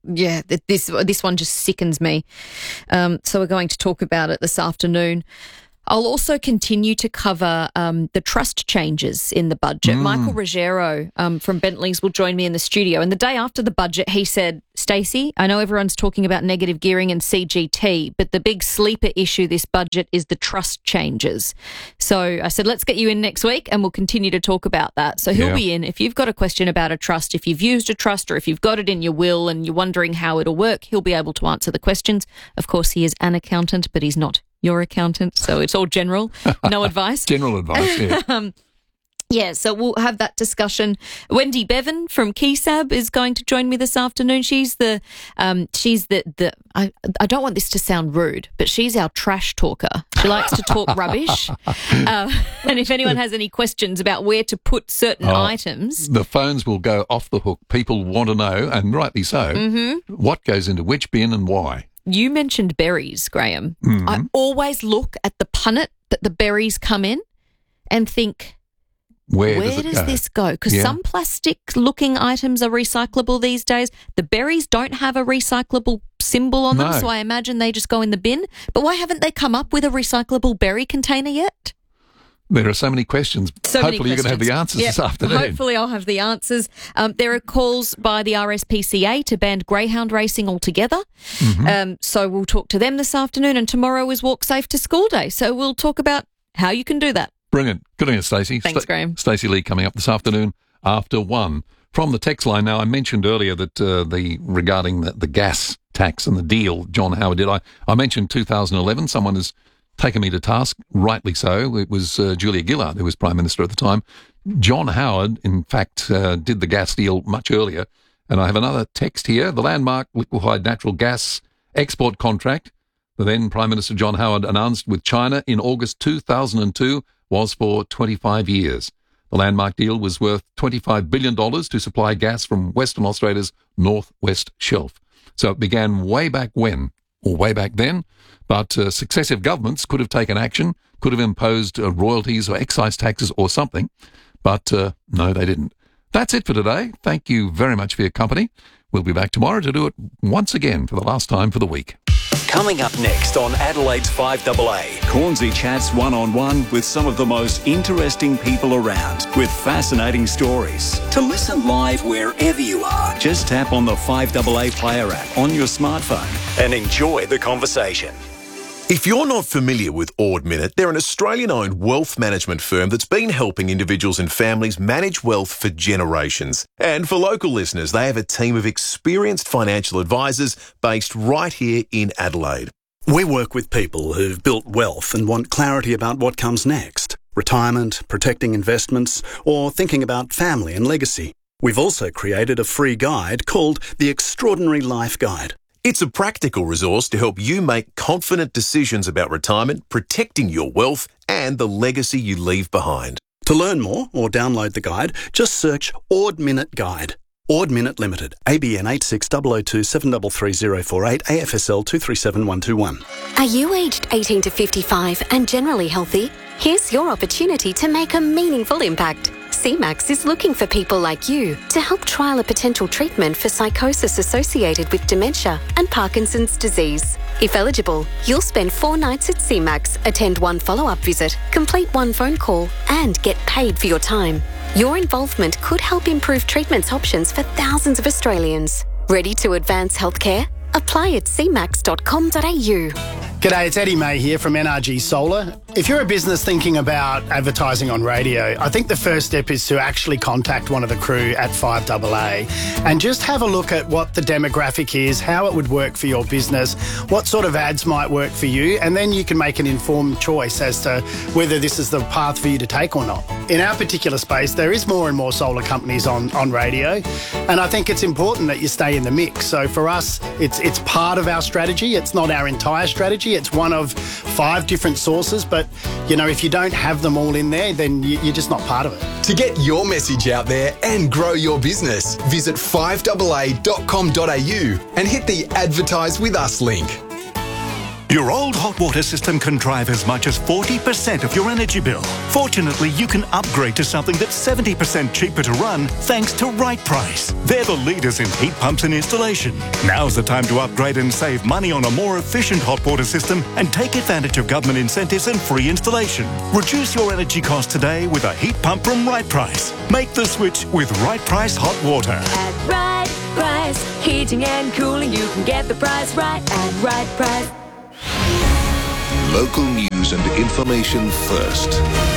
yeah, th- this this one just sickens me. Um, so we're going to talk about it this afternoon. I'll also continue to cover um, the trust changes in the budget. Mm. Michael Ruggiero um, from Bentley's will join me in the studio. And the day after the budget, he said, Stacey, I know everyone's talking about negative gearing and C G T, but the big sleeper issue this budget is the trust changes. So I said, let's get you in next week and we'll continue to talk about that. So he'll Yeah. be in. If you've got a question about a trust, if you've used a trust or if you've got it in your will and you're wondering how it'll work, he'll be able to answer the questions. Of course, he is an accountant, but he's not your accountant, so it's all general, no advice. General advice, yeah. um, yeah, so we'll have that discussion. Wendy Bevan from Keysab is going to join me this afternoon. She's the, um, she's the, the I, I don't want this to sound rude, but she's our trash talker. She likes to talk rubbish. Uh, and if anyone has any questions about where to put certain Oh, items. The phones will go off the hook. People want to know, and rightly so, Mm-hmm. what goes into which bin and why. You mentioned berries, Graham. Mhm. I always look at the punnet that the berries come in and think, Where, Where does, it does go? this go? Because Yeah. some plastic-looking items are recyclable these days. The berries don't have a recyclable symbol on them, No. so I imagine they just go in the bin. But why haven't they come up with a recyclable berry container yet? There are so many questions. So many Hopefully you're going to have the questions. answers Yep. this afternoon. Hopefully I'll have the answers. Um, there are calls by the R S P C A to ban greyhound racing altogether. Mm-hmm. Um, so we'll talk to them this afternoon, and tomorrow is Walk Safe to School Day. So we'll talk about how you can do that. Brilliant. Good on you, Stacey. Thanks, Graham. Stacey Lee coming up this afternoon after one. From the text line now, I mentioned earlier that uh, the regarding the, the gas tax and the deal John Howard did. I, I mentioned two thousand eleven. Someone has taken me to task, rightly so. It was uh, Julia Gillard, who was Prime Minister at the time. John Howard, in fact, uh, did the gas deal much earlier. And I have another text here. The landmark liquefied natural gas export contract, the then Prime Minister John Howard announced with China in August two thousand two, was for twenty-five years. The landmark deal was worth twenty-five billion dollars to supply gas from Western Australia's northwest shelf. So it began way back when, or way back then, but uh, successive governments could have taken action, could have imposed uh, royalties or excise taxes or something, but uh, no, they didn't. That's it for today. Thank you very much for your company. We'll be back tomorrow to do it once again for the last time for the week. Coming up next on Adelaide's five A A, Cornsey chats one-on-one with some of the most interesting people around with fascinating stories. To listen live wherever you are, just tap on the five A A player app on your smartphone and enjoy the conversation. If you're not familiar with Ord Minnett, they're an Australian-owned wealth management firm that's been helping individuals and families manage wealth for generations. And for local listeners, they have a team of experienced financial advisors based right here in Adelaide. We work with people who've built wealth and want clarity about what comes next. Retirement, protecting investments, or thinking about family and legacy. We've also created a free guide called The Extraordinary Life Guide. It's a practical resource to help you make confident decisions about retirement, protecting your wealth and the legacy you leave behind. To learn more or download the guide, just search Ord Minnett Guide. Ord Minnett Limited, A B N eight six zero zero two seven three three zero four eight, A F S L two three seven one two one. Are you aged eighteen to fifty-five and generally healthy? Here's your opportunity to make a meaningful impact. C MAX is looking for people like you to help trial a potential treatment for psychosis associated with dementia and Parkinson's disease. If eligible, you'll spend four nights at C MAX, attend one follow-up visit, complete one phone call, and get paid for your time. Your involvement could help improve treatment options for thousands of Australians. Ready to advance healthcare? Apply at c max dot com dot a u. G'day, it's Eddie May here from N R G Solar. If you're a business thinking about advertising on radio, I think the first step is to actually contact one of the crew at five A A and just have a look at what the demographic is, how it would work for your business, what sort of ads might work for you, and then you can make an informed choice as to whether this is the path for you to take or not. In our particular space, there is more and more solar companies on, on radio, and I think it's important that you stay in the mix. So for us, it's it's part of our strategy. It's not our entire strategy. It's one of five different sources, but you know, if you don't have them all in there, then you, you're just not part of it. To get your message out there and grow your business, visit five A A dot com dot a u and hit the Advertise With Us link. Your old hot water system can drive as much as forty percent of your energy bill. Fortunately, you can upgrade to something that's seventy percent cheaper to run thanks to Right Price. They're the leaders in heat pumps and installation. Now's the time to upgrade and save money on a more efficient hot water system and take advantage of government incentives and free installation. Reduce your energy costs today with a heat pump from Right Price. Make the switch with Right Price Hot Water. At Right Price, heating and cooling, you can get the price right at Right Price. Local news and information first.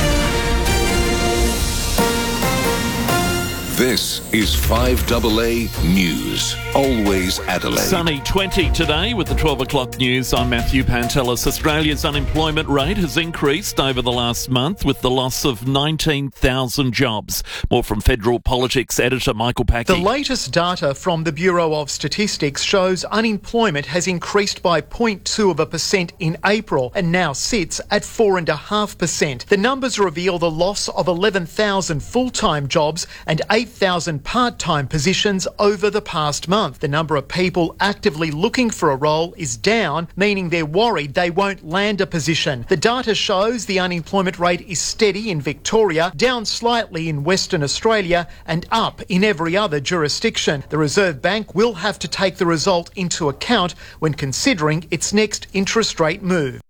This is five A A News. Always Adelaide. Sunny twenty today with the twelve o'clock news. I'm Matthew Pantelis. Australia's unemployment rate has increased over the last month with the loss of nineteen thousand jobs. More from Federal Politics editor Michael Packey. The latest data from the Bureau of Statistics shows unemployment has increased by zero point two of a percent in April and now sits at four point five percent. The numbers reveal the loss of eleven thousand full-time jobs and eight thousand part-time positions over the past month. The number of people actively looking for a role is down, meaning they're worried they won't land a position. The data shows the unemployment rate is steady in Victoria, down slightly in Western Australia and up in every other jurisdiction. The Reserve Bank will have to take the result into account when considering its next interest rate move.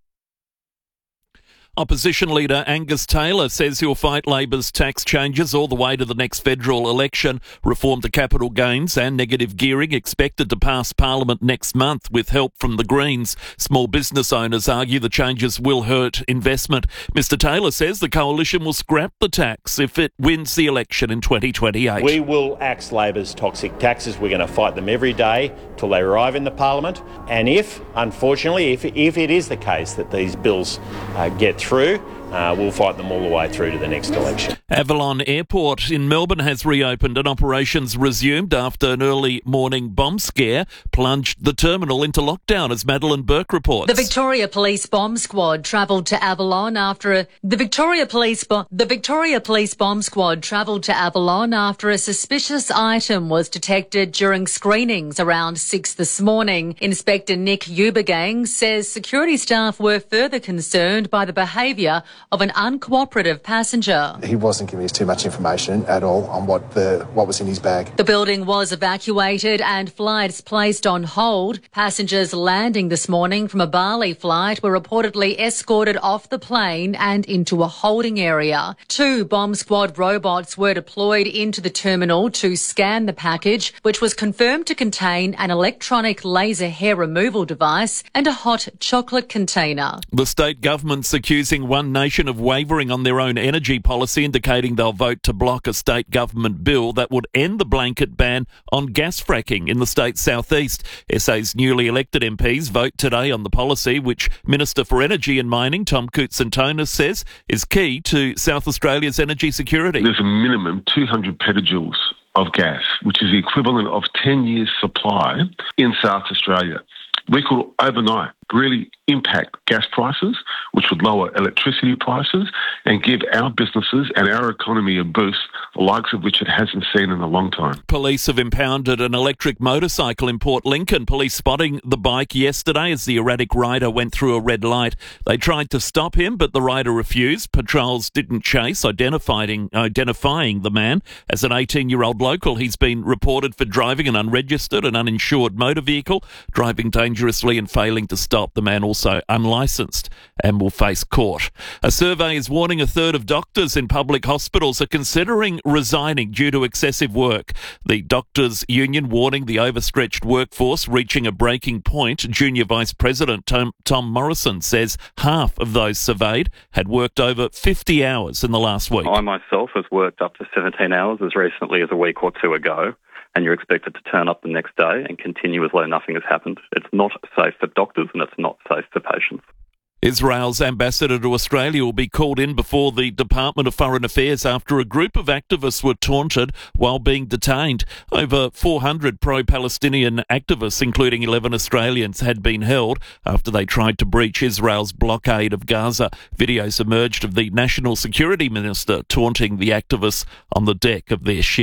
Opposition leader Angus Taylor says he'll fight Labor's tax changes all the way to the next federal election. Reform to capital gains and negative gearing expected to pass Parliament next month with help from the Greens. Small business owners argue the changes will hurt investment. Mister Taylor says the coalition will scrap the tax if it wins the election in twenty twenty-eight. We will axe Labor's toxic taxes. We're going to fight them every day till they arrive in the Parliament. And if, unfortunately, if, if it is the case that these bills uh, get through, uh, we'll fight them all the way through to the next election. Avalon Airport in Melbourne has reopened and operations resumed after an early morning bomb scare plunged the terminal into lockdown, as Madeline Burke reports. The Victoria Police Bomb Squad travelled to Avalon after a the Victoria Police bo- the Victoria Police Bomb Squad travelled to Avalon after a suspicious item was detected during screenings around six this morning. Inspector Nick Ubergang says security staff were further concerned by the behaviour of an uncooperative passenger. He wasn't giving us too much information at all on what the what was in his bag. The building was evacuated and flights placed on hold. Passengers landing this morning from a Bali flight were reportedly escorted off the plane and into a holding area. Two bomb squad robots were deployed into the terminal to scan the package, which was confirmed to contain an electronic laser hair removal device and a hot chocolate container. The state government's accusing One Nation of wavering on their own energy policy, indicating they'll vote to block a state government bill that would end the blanket ban on gas fracking in the state's southeast. S A's newly elected M Ps vote today on the policy, which Minister for Energy and Mining Tom Koutsantonis says is key to South Australia's energy security. There's a minimum two hundred petajoules of gas, which is the equivalent of ten years' supply in South Australia. We could overnight really impact gas prices, which would lower electricity prices and give our businesses and our economy a boost, the likes of which it hasn't seen in a long time. Police have impounded an electric motorcycle in Port Lincoln. Police spotting the bike yesterday as the erratic rider went through a red light. They tried to stop him, but the rider refused. Patrols didn't chase, identifying, identifying the man as an eighteen-year-old local. He's been reported for driving an unregistered and uninsured motor vehicle, driving dangerously and failing to stop. The man also unlicensed and will face court. A survey is warning a third of doctors in public hospitals are considering resigning due to excessive work. The Doctors' Union warning the overstretched workforce reaching a breaking point. Junior Vice President Tom, Tom Morrison says half of those surveyed had worked over fifty hours in the last week. I myself has worked up to seventeen hours as recently as a week or two ago. And you're expected to turn up the next day and continue as though nothing has happened. It's not safe for doctors and it's not safe for patients. Israel's ambassador to Australia will be called in before the Department of Foreign Affairs after a group of activists were taunted while being detained. Over four hundred pro-Palestinian activists, including eleven Australians, had been held after they tried to breach Israel's blockade of Gaza. Videos emerged of the National Security Minister taunting the activists on the deck of their ship.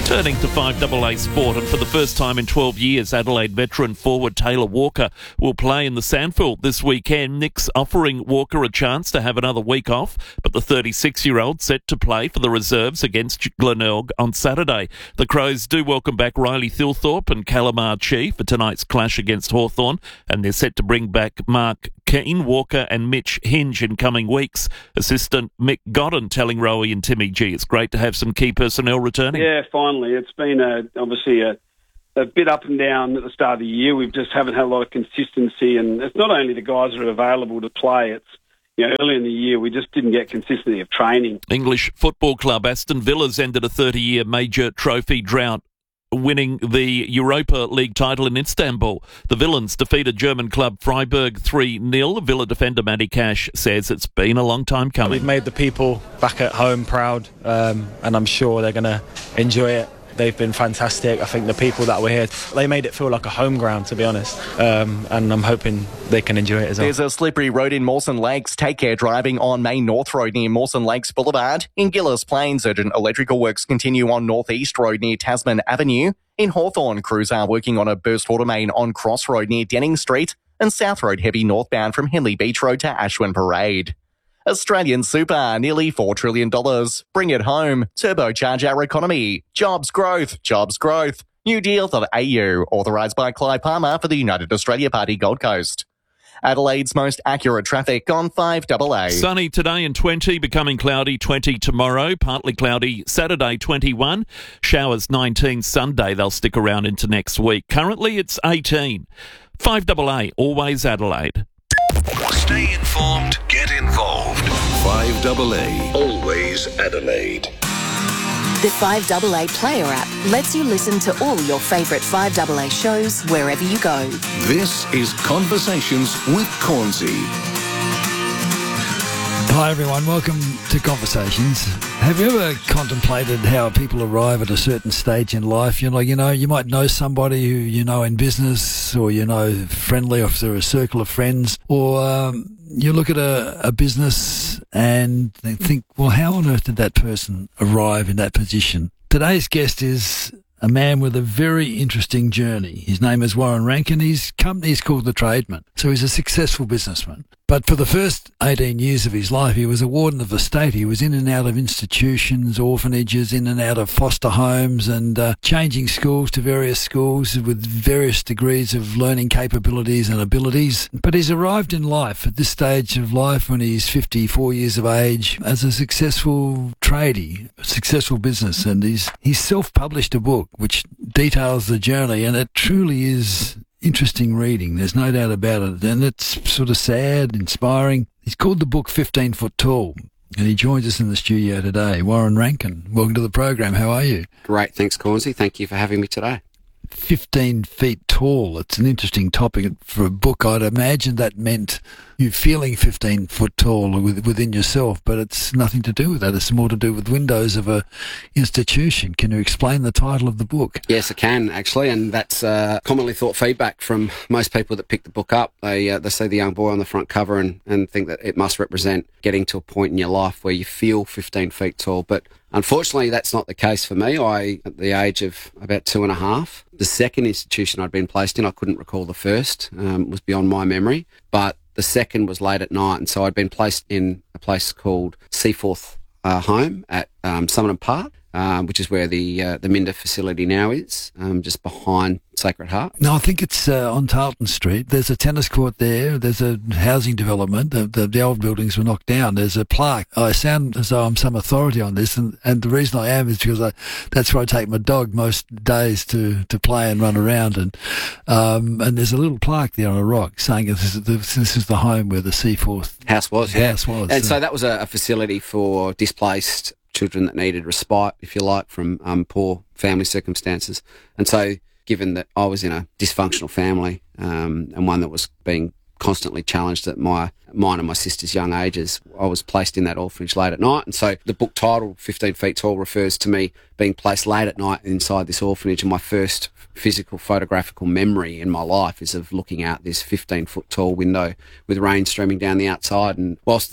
Turning to five double A sport, and for the first time in twelve years, Adelaide veteran forward Taylor Walker will play in the Sandfield this weekend. Nick's offering Walker a chance to have another week off, but the thirty-six-year-old set to play for the reserves against Glenelg on Saturday. The Crows do welcome back Riley Thilthorpe and Calamar Chi for tonight's clash against Hawthorn, and they're set to bring back Mark Keane, Walker and Mitch Hinge in coming weeks. Assistant Mick Godden telling Rowie and Timmy G it's great to have some key personnel returning. Yeah, finally. It's been a, obviously a, a bit up and down at the start of the year. We just haven't had a lot of consistency, and it's not only the guys that are available to play, it's you know, early in the year, we just didn't get consistency of training. English Football Club Aston Villa's ended a thirty-year major trophy drought, winning the Europa League title in Istanbul. The Villains defeated German club Freiburg three nil. Villa defender Matty Cash says it's been a long time coming. We've made the people back at home proud, um, and I'm sure they're going to enjoy it. They've been fantastic. I think the people that were here, they made it feel like a home ground, to be honest, um, and I'm hoping they can enjoy it as well. There's a slippery road in Mawson Lakes. Take care driving on Main North Road near Mawson Lakes Boulevard. In Gillis Plains, urgent electrical works continue on North East Road near Tasman Avenue. In Hawthorn, crews are working on a burst water main on Cross Road near Denning Street, and South Road heavy northbound from Henley Beach Road to Ashwin Parade. Australian Super, nearly four trillion dollars. Bring it home. Turbocharge our economy. Jobs growth. Jobs growth. New deal dot A U. Authorised by Clive Palmer for the United Australia Party Gold Coast. Adelaide's most accurate traffic on five double A. Sunny today and twenty, becoming cloudy twenty tomorrow, partly cloudy Saturday twenty-one, showers nineteen Sunday. They'll stick around into next week. Currently it's eighteen. five double A, always Adelaide. Stay informed, get involved. five double A, always Adelaide. The five double A Player app lets you listen to all your favourite five double A shows wherever you go. This is Conversations with Cornsey. Hi everyone, welcome to Conversations. Have you ever contemplated how people arrive at a certain stage in life? You know, you know, you might know somebody who you know in business, or you know friendly, or through a circle of friends, or um, you look at a, a business and they think, well, how on earth did that person arrive in that position? Today's guest is a man with a very interesting journey. His name is Warren Rankin. His company is called The Tradesman. So he's a successful businessman. But for the first eighteen years of his life, he was a warden of the state. He was in and out of institutions, orphanages, in and out of foster homes, and uh, changing schools to various schools with various degrees of learning capabilities and abilities. But he's arrived in life at this stage of life when he's fifty-four years of age as a successful tradie, a successful business. And he's, he's self-published a book which details the journey, and it truly is interesting reading, there's no doubt about it, and it's sort of sad, inspiring. He's called the book fifteen foot Tall, and he joins us in the studio today. Warren Rankin, welcome to the program. How are you? Great, thanks Cornsey. Thank you for having me today. fifteen feet tall, it's an interesting topic for a book. I'd imagine that meant you feeling fifteen foot tall within yourself, but it's nothing to do with that. It's more to do with windows of a institution. Can you explain the title of the book? Yes, I can actually, and that's uh, commonly thought feedback from most people that pick the book up. They uh, they see the young boy on the front cover and, and think that it must represent getting to a point in your life where you feel fifteen feet tall, but unfortunately that's not the case for me. I, at the age of about two and a half, the second institution I'd been placed in, I couldn't recall the first, um, was beyond my memory, but the second was late at night, and so I'd been placed in a place called Seaforth uh, Home at um, Summerton Park, um, which is where the uh, the Minder facility now is, um, just behind Sacred Heart. No, I think it's uh, on Tarleton Street. There's a tennis court there. There's a housing development. The, the, the old buildings were knocked down. There's a plaque. I sound as though I'm some authority on this, and, and the reason I am is because I, that's where I take my dog most days to, to play and run around. And um, and there's a little plaque there on a rock saying this is the, this is the home where the Seaforth house was. House yeah. was. And so, so that was a, a facility for displaced children that needed respite, if you like, from um, poor family circumstances. And so, given that I was in a dysfunctional family um, and one that was being constantly challenged at my mine and my sister's young ages, I was placed in that orphanage late at night. And so the book title, fifteen feet Tall, refers to me being placed late at night inside this orphanage, and my first physical photographical memory in my life is of looking out this fifteen foot tall window with rain streaming down the outside. And whilst the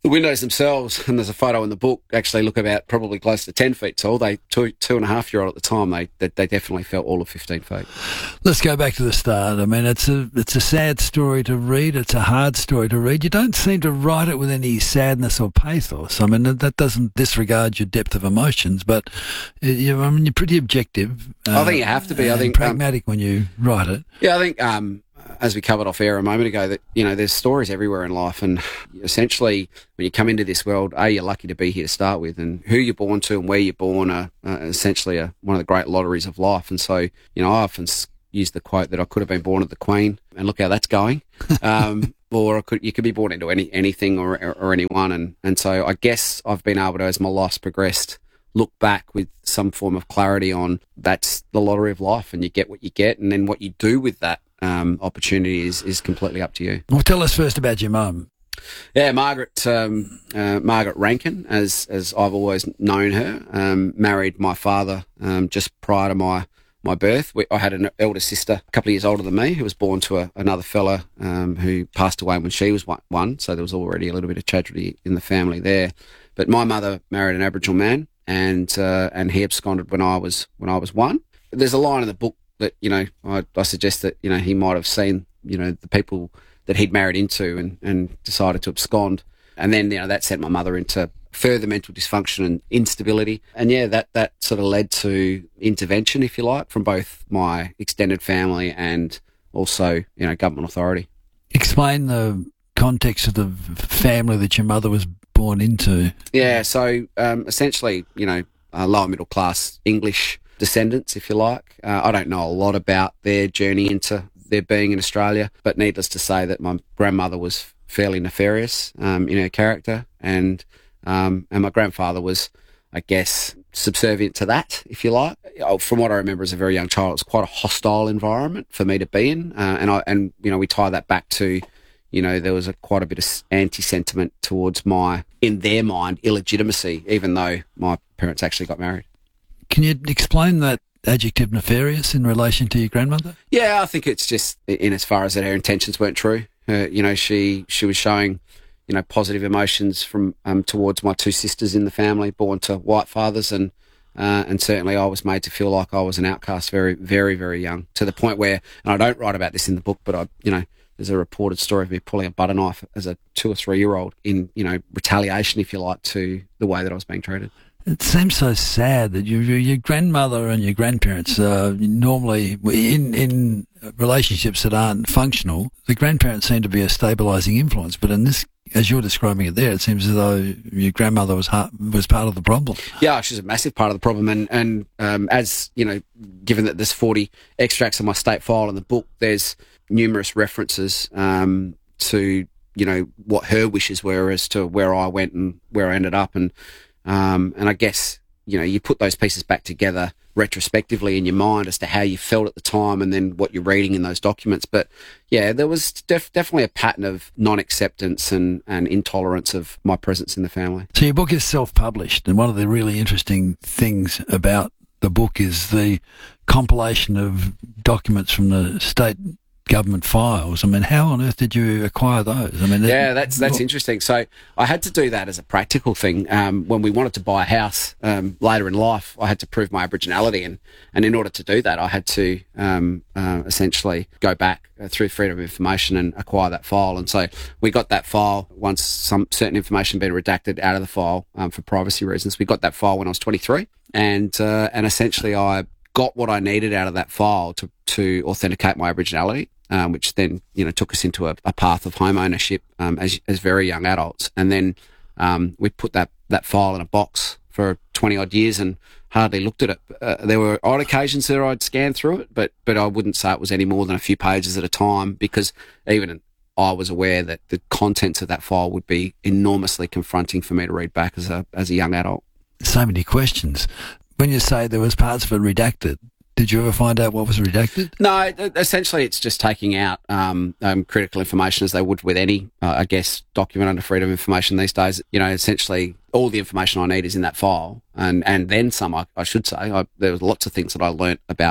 The windows themselves, and there's a photo in the book, actually look about probably close to ten feet tall. They two two and a half year old at the time. They they, they definitely felt all of fifteen feet. Let's go back to the start. I mean, it's a it's a sad story to read. It's a hard story to read. You don't seem to write it with any sadness or pathos. I mean, that doesn't disregard your depth of emotions, but you, I mean, you're pretty objective. Uh, I think you have to be. I think pragmatic um, when you write it. Yeah, I think. Um, As we covered off air a moment ago, that, you know, there's stories everywhere in life, and essentially when you come into this world, A, you're lucky to be here to start with, and who you're born to and where you're born are uh, essentially a, one of the great lotteries of life. And so, you know, I often use the quote that I could have been born at the Queen, and look how that's going. Um, or I could, you could be born into any anything or, or, or anyone, and, and so I guess I've been able to, as my life's progressed, look back with some form of clarity on that's the lottery of life, and you get what you get, and then what you do with that Um, opportunity is, is completely up to you. Well, tell us first about your mum. Yeah, Margaret um, uh, Margaret Rankin, as as I've always known her, um, married my father um, just prior to my my birth. We, I had an elder sister, a couple of years older than me, who was born to a, another fella um, who passed away when she was one. So there was already a little bit of tragedy in the family there. But my mother married an Aboriginal man, and uh, and he absconded when I was when I was one. There's a line in the book that, you know, I, I suggest that, you know, he might have seen, you know, the people that he'd married into and, and decided to abscond. And then, you know, that sent my mother into further mental dysfunction and instability. And, yeah, that, that sort of led to intervention, if you like, from both my extended family and also, you know, government authority. Explain the context of the family that your mother was born into. Yeah, so um, essentially, you know, uh, lower middle class English descendants, if you like. Uh, I don't know a lot about their journey into their being in Australia, but needless to say that my grandmother was fairly nefarious um, in her character, and um, and my grandfather was, I guess, subservient to that, if you like. From what I remember as a very young child, it was quite a hostile environment for me to be in, uh, and I and you know we tie that back to, you know, there was a quite a bit of anti-sentiment towards my, in their mind, illegitimacy, even though my parents actually got married. Can you explain that adjective nefarious in relation to your grandmother? Yeah, I think it's just in as far as that her intentions weren't true. Uh, you know, she she was showing, you know, positive emotions from um, towards my two sisters in the family, born to white fathers, and uh, and certainly I was made to feel like I was an outcast very, very, very young, to the point where, and I don't write about this in the book, but I, you know, there's a reported story of me pulling a butter knife as a two or three year old in, you know, retaliation, if you like, to the way that I was being treated. It seems so sad that you, your grandmother and your grandparents uh, normally, in in relationships that aren't functional, the grandparents seem to be a stabilising influence. But in this, as you're describing it there, it seems as though your grandmother was ha- was part of the problem. Yeah, she's a massive part of the problem. And, and um, as, you know, given that there's forty extracts of my state file in the book, there's numerous references um, to, you know, what her wishes were as to where I went and where I ended up. And Um, and I guess, you know, you put those pieces back together retrospectively in your mind as to how you felt at the time and then what you're reading in those documents. But, yeah, there was def- definitely a pattern of non-acceptance and, and intolerance of my presence in the family. So your book is self-published, and one of the really interesting things about the book is the compilation of documents from the state government files. I mean, how on earth did you acquire those? I mean, yeah, that's that's interesting. So I had to do that as a practical thing. Um, when we wanted to buy a house um, later in life, I had to prove my Aboriginality, and, and in order to do that, I had to um, uh, essentially go back uh, through Freedom of Information and acquire that file. And so we got that file once some certain information had been redacted out of the file um, for privacy reasons. We got that file when I was twenty-three, and uh, and essentially I got what I needed out of that file to to authenticate my Aboriginality. Um, which then, you know, took us into a, a path of home ownership um, as as very young adults. And then um, we put that, that file in a box for twenty odd years and hardly looked at it. Uh, there were odd occasions that I'd scan through it, but but I wouldn't say it was any more than a few pages at a time, because even I was aware that the contents of that file would be enormously confronting for me to read back as a as a young adult. So many questions. When you say there was parts of it redacted, did you ever find out what was redacted? No, essentially it's just taking out um, um, critical information as they would with any, uh, I guess, document under Freedom of Information these days. You know, essentially all the information I need is in that file, and, and then some, I, I should say. I, there was lots of things that I learnt about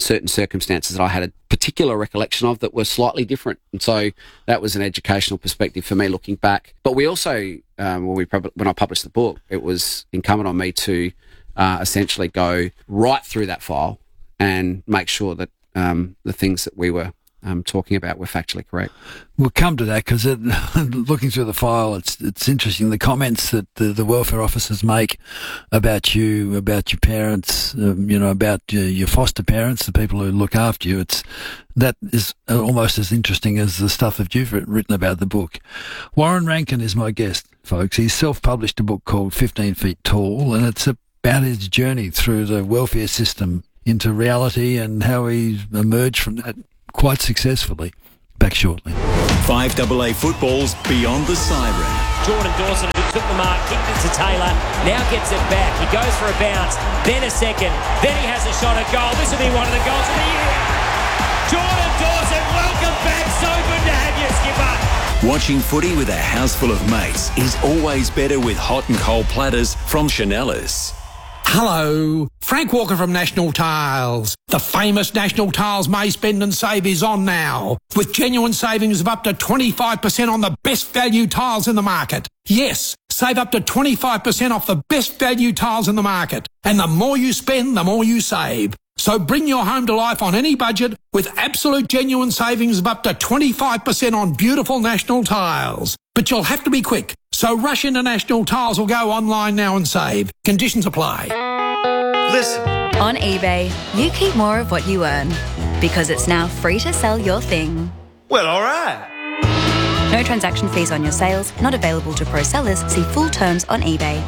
certain circumstances that I had a particular recollection of that were slightly different. And so that was an educational perspective for me looking back. But we also, um, when, we pub- when I published the book, it was incumbent on me to uh, essentially go right through that file and make sure that um, the things that we were um, talking about were factually correct. We'll come to that because looking through the file, it's it's interesting the comments that the, the welfare officers make about you, about your parents, um, you know, about your, your foster parents, the people who look after you. It's that is almost as interesting as the stuff that you've written about the book. Warren Rankin is my guest, folks. He's self-published a book called fifteen feet Tall, and it's about his journey through the welfare system into reality and how he emerged from that quite successfully. Back shortly. five A A football's Beyond the Siren. Jordan Dawson, who took the mark, kicked it to Taylor, now gets it back. He goes for a bounce, then a second, then he has a shot at goal. This will be one of the goals of the year. Jordan Dawson, welcome back. So good to have you, skipper. Watching footy with a house full of mates is always better with hot and cold platters from Chanellas. Hello, Frank Walker from National Tiles. The famous National Tiles May Spend and Save is on now, with genuine savings of up to twenty-five percent on the best value tiles in the market. Yes, save up to twenty-five percent off the best value tiles in the market. And the more you spend, the more you save. So bring your home to life on any budget with absolute genuine savings of up to twenty-five percent on beautiful National Tiles. But you'll have to be quick. So rush into National Tiles or go online now and save. Conditions apply. Listen. On eBay, you keep more of what you earn because it's now free to sell your thing. Well, all right. No transaction fees on your sales, not available to pro sellers. See full terms on eBay.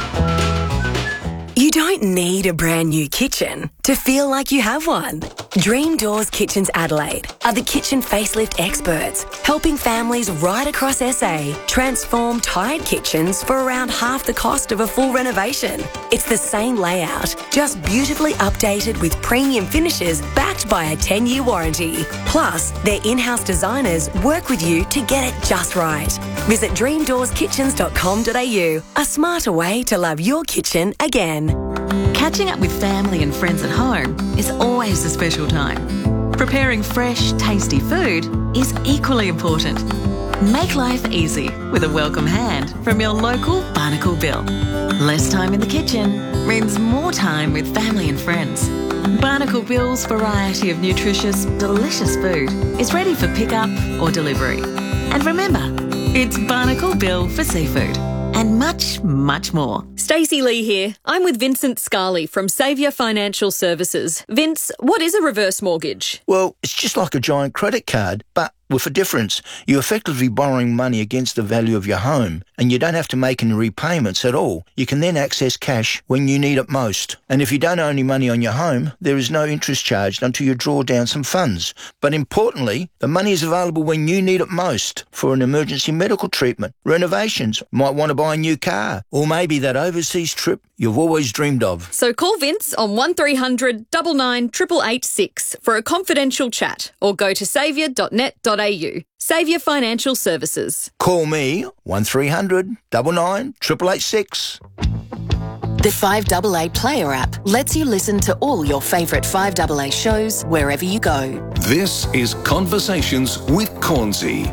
You don't need a brand new kitchen to feel like you have one. Dream Doors Kitchens Adelaide are the kitchen facelift experts, helping families right across S A transform tired kitchens for around half the cost of a full renovation. It's the same layout, just beautifully updated with premium finishes backed by a ten-year warranty. Plus, their in-house designers work with you to get it just right. Visit dream doors kitchens dot com dot a u, a smarter way to love your kitchen again. Catching up with family and friends at home is always a special time. Preparing fresh, tasty food is equally important. Make life easy with a welcome hand from your local Barnacle Bill. Less time in the kitchen means more time with family and friends. Barnacle Bill's variety of nutritious, delicious food is ready for pickup or delivery. And remember, it's Barnacle Bill for seafood. And much, much more. Stacey Lee here. I'm with Vincent Scarley from Saviour Financial Services. Vince, what is a reverse mortgage? Well, it's just like a giant credit card, but with a difference. You're effectively borrowing money against the value of your home, and you don't have to make any repayments at all. You can then access cash when you need it most. And if you don't owe any money on your home, there is no interest charged until you draw down some funds. But importantly, the money is available when you need it most for an emergency medical treatment, renovations, might want to buy a new car, or maybe that overseas trip you've always dreamed of. So call Vince on one three hundred nine nine eight eight eight six for a confidential chat, or go to saviour dot net dot a u. Saviour Financial Services. Call me one three hundred nine nine eight eight eight six. The five A A Player app lets you listen to all your favourite five A A shows wherever you go. This is Conversations with Cornsey.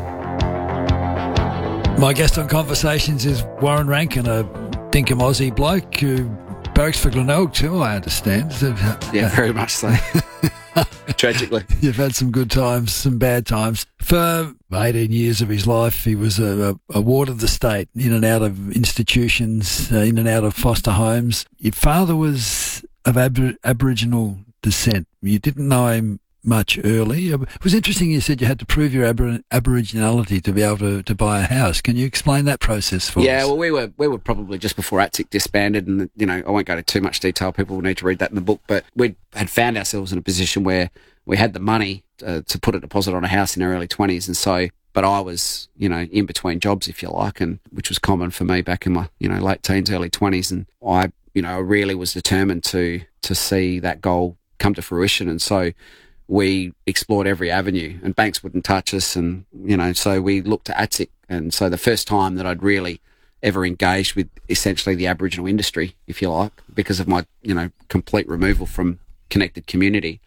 My guest on Conversations is Warren Rankin, a dinkum Aussie bloke who barracks for Glenelg too, I understand. Yeah, very much so. Tragically. You've had some good times, some bad times. For eighteen years of his life, he was a, a, a ward of the state, in and out of institutions, uh, in and out of foster homes. Your father was of Ab- Aboriginal descent. You didn't know him much early. It was interesting you said you had to prove your abor- Aboriginality to be able to, to buy a house. Can you explain that process for yeah, us? Yeah, well, we were we were probably just before A T S I C disbanded, and, you know, I won't go into too much detail. People will need to read that in the book, but we had found ourselves in a position where we had the money uh, to put a deposit on a house in our early twenties, and so, but I was, you know, in between jobs, if you like, and which was common for me back in my, you know, late teens, early twenties, and I, you know, really was determined to to see that goal come to fruition, and so we explored every avenue, and banks wouldn't touch us, and, you know, so we looked to A T S I C. And so the first time that I'd really ever engaged with essentially the Aboriginal industry, if you like, because of my, you know, complete removal from connected community,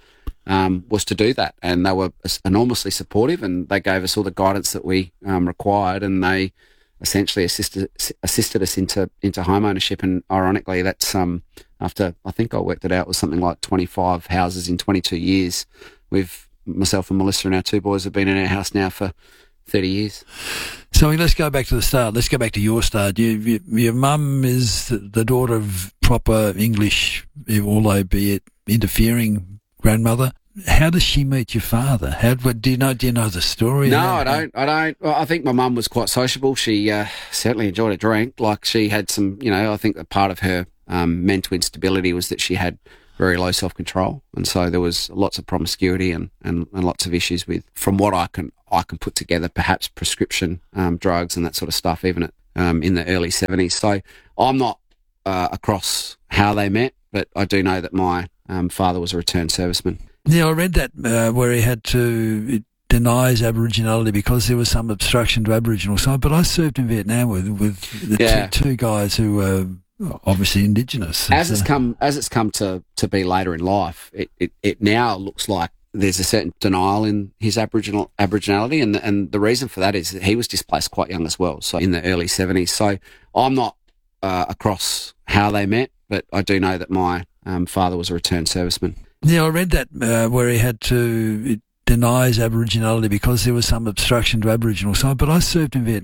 um, was to do that. And they were enormously supportive, and they gave us all the guidance that we um, required, and they essentially assisted assisted us into into home ownership. And ironically, that's um, after, I think I worked it out, it was something like twenty-five houses in twenty-two years. We've, myself and Melissa and our two boys have been in our house now for thirty years. So let's go back to the start. Let's go back to your start. You, you, your mum is the daughter of proper English, albeit interfering grandmother. How does she meet your father? How do you know? Do you know the story? No, How, I don't. I don't. Well, I think my mum was quite sociable. She uh, certainly enjoyed a drink. Like, she had some, you know, I think that part of her um, mental instability was that she had very low self-control, and so there was lots of promiscuity and, and, and lots of issues with, from what I can I can put together, perhaps prescription um, drugs and that sort of stuff, even at, um, in the early seventies. So I'm not uh, across how they met, but I do know that my um, father was a returned serviceman. Yeah, I read that uh, where he had to deny his Aboriginality because there was some obstruction to Aboriginal side. But I served in Vietnam with with the Yeah. two, two guys who were obviously Indigenous. As it's come as it's come to, to be later in life, it, it, it now looks like there's a certain denial in his Aboriginal Aboriginality, and and the reason for that is that he was displaced quite young as well, so in the early seventies. So I'm not uh, across how they met, but I do know that my um, father was a returned serviceman. Yeah, I read that uh, where he had to deny his Aboriginality because there was some obstruction to Aboriginal side. But I served in Vietnam.